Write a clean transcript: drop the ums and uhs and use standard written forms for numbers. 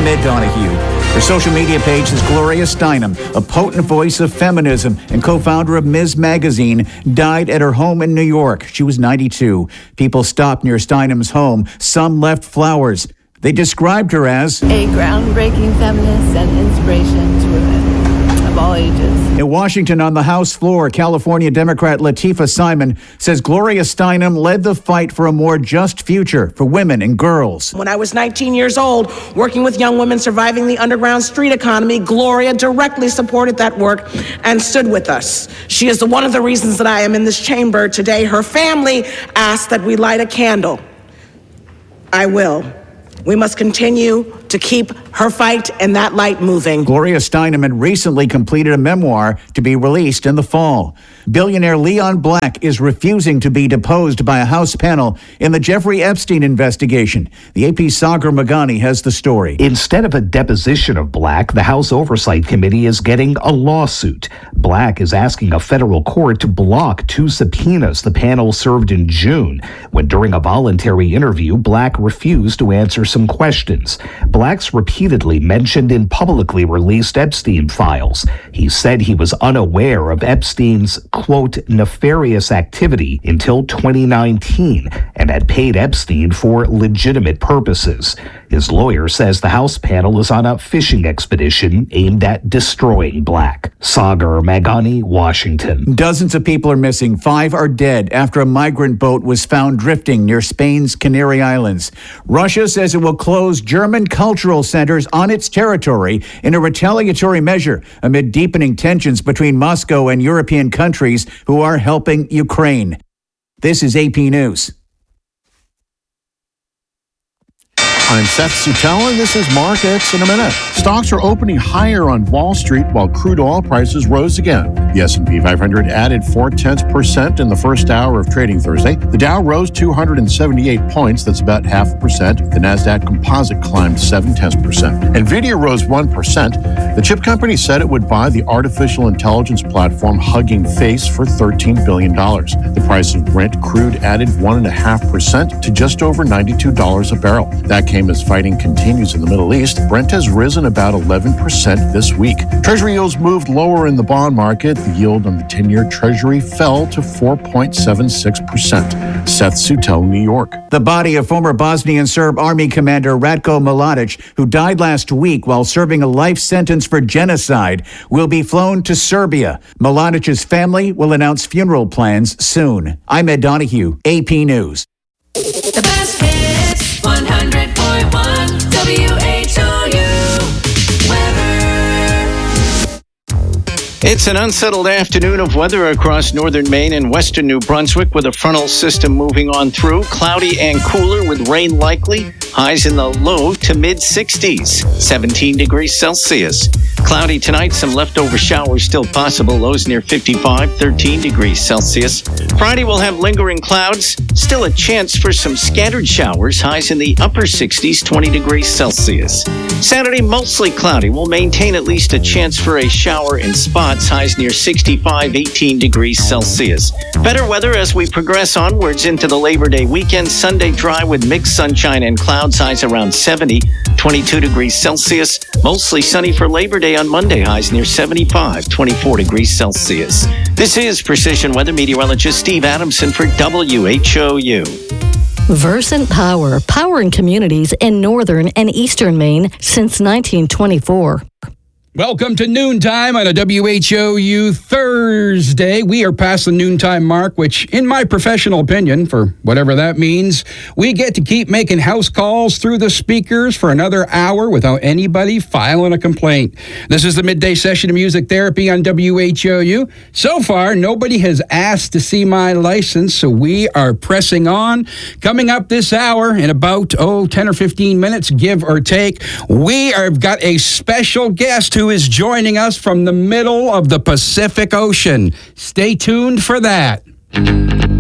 I'm Ed Donahue. Her social media page is Gloria Steinem, a potent voice of feminism and co-founder of Ms. Magazine, died at her home in New York. She was 92. People stopped near Steinem's home. Some left flowers. They described her as a groundbreaking feminist and inspiration to women of all ages. In Washington, on the House floor, California Democrat Latifah Simon says Gloria Steinem led the fight for a more just future for women and girls. When I was 19 years old, working with young women surviving the underground street economy, Gloria directly supported that work and stood with us. She is one of the reasons that I am in this chamber today. Her family asked that we light a candle. I will. We must continue to keep her fight and that light moving. Gloria Steinem had recently completed a memoir to be released in the fall. Billionaire Leon Black is refusing to be deposed by a House panel in the Jeffrey Epstein investigation. The AP's Sagar Meghani has the story. Instead of a deposition of Black, the House Oversight Committee is getting a lawsuit. Black is asking a federal court to block 2 subpoenas the panel served in June, when during a voluntary interview, Black refused to answer some questions. Black's repeatedly mentioned in publicly released Epstein files. He said he was unaware of Epstein's, quote, nefarious activity until 2019 and had paid Epstein for legitimate purposes. His lawyer says the House panel is on a fishing expedition aimed at destroying Black. Sagar Meghani, Washington. Dozens of people are missing. 5 are dead after a migrant boat was found drifting near Spain's Canary Islands. Russia says it will close German cultural centers on its territory in a retaliatory measure amid deepening tensions between Moscow and European countries who are helping Ukraine. This is AP News. I'm Seth Sutell, and this is Markets in a Minute. Stocks are opening higher on Wall Street while crude oil prices rose again. The S&P 500 added 0.4% in the first hour of trading Thursday. The Dow rose 278 points, that's about 0.5%. The Nasdaq Composite climbed 0.7%. Nvidia rose 1%. The chip company said it would buy the artificial intelligence platform Hugging Face for $13 billion. The price of Brent crude added 1.5% to just over $92 a barrel. That came as fighting continues in the Middle East. Brent has risen about 11% this week. Treasury yields moved lower in the bond market. The yield on the 10-year Treasury fell to 4.76%. Seth Sutell, New York. The body of former Bosnian Serb Army Commander Ratko Mladic, who died last week while serving a life sentence for genocide, will be flown to Serbia. Mladic's family will announce funeral plans soon. I'm Ed Donahue, AP News. The best hits, 100.1 WHOU weather. It's an unsettled afternoon of weather across northern Maine and western New Brunswick with a frontal system moving on through. Cloudy and cooler with rain likely. Highs in the low to mid-60s, 17 degrees Celsius. Cloudy tonight, some leftover showers still possible. Lows near 55, 13 degrees Celsius. Friday we'll have lingering clouds. Still a chance for some scattered showers. Highs in the upper 60s, 20 degrees Celsius. Saturday, mostly cloudy. We'll maintain at least a chance for a shower in spots. Highs near 65, 18 degrees Celsius. Better weather as we progress onwards into the Labor Day weekend. Sunday dry with mixed sunshine and clouds. Highs around 70, 22 degrees Celsius. Mostly sunny for Labor Day on Monday. Highs near 75, 24 degrees Celsius. This is Precision Weather Meteorologist Steve Adamson for WHOU. Versant Power, powering communities in northern and eastern Maine since 1924. Welcome to Noontime on a WHOU Thursday. We are past the noontime mark, which, in my professional opinion, for whatever that means, we get to keep making house calls through the speakers for another hour without anybody filing a complaint. This is the midday session of music therapy on WHOU. So far, nobody has asked to see my license, so we are pressing on. Coming up this hour in about, 10 or 15 minutes, give or take, we have got a special guest who is joining us from the middle of the Pacific Ocean. Stay tuned for that.